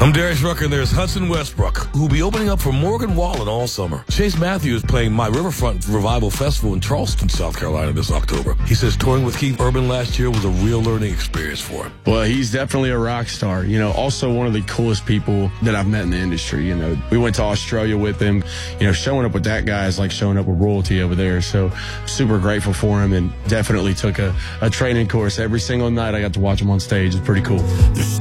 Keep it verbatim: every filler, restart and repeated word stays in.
I'm Darius Rucker, and there's Hudson Westbrook, who'll be opening up for Morgan Wallen all summer. Chase Matthews is playing My Riverfront Revival Festival in Charleston, South Carolina this October. He says touring with Keith Urban last year was a real learning experience for him. Well, he's definitely a rock star. You know, also one of the coolest people that I've met in the industry. You know, we went to Australia with him. You know, showing up with that guy is like showing up with royalty over there. So super grateful for him, and definitely took a, a training course every single night. I got to watch him on stage. It's pretty cool.